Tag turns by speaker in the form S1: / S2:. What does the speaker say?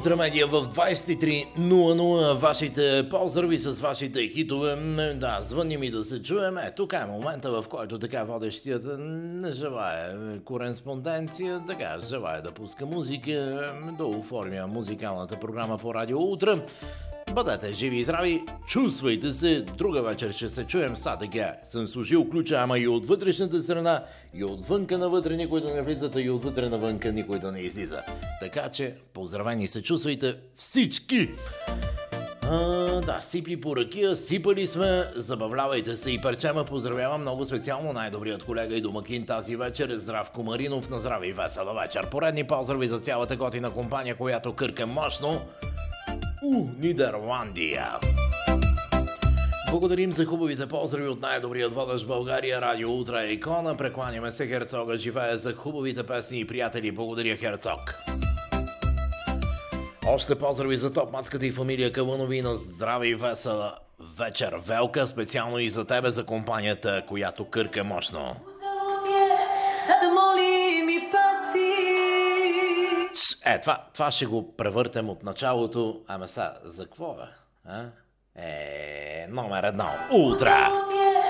S1: Ултрамедия в 23:00. Вашите поздрави с вашите хитове. Да, звъним и да се чуем. Тук е момента, в който така водещият не желая кореспонденция, така желая да пуска музика, да оформя музикалната програма по Радио Утре. Бъдете живи и здрави, чувствайте се, друга вечер ще се чуем. Са така, съм служил ключа, ама и от вътрешната страна, и отвънка навътре никой да не влиза, и отвътре навънка никой да не излиза. Така че, поздравени се чувствайте всички! Да, сипли по ракия, сипали сме, забавлявайте се и Перчема поздравявам много специално най-добрият колега и домакин тази вечер, Здравко Маринов, на здраве и весела вечер. Поредни поздрави за цялата готина компания, която кърка мощно. Нидерландия. Благодарим за хубавите поздрави от най-добрият водещ в България, Радио Утре Икона. Прекланяме се, Херцога живее, за хубавите песни и приятели. Благодаря, Херцог. Още поздрави за топ-мацката и фамилия Кавунови на здраве и весела вечер, Велка, специално и за тебе, за компанията, която кърка мощно. Това ще го превъртем от началото. Ама са, за какво бе? Номер 1. Утра!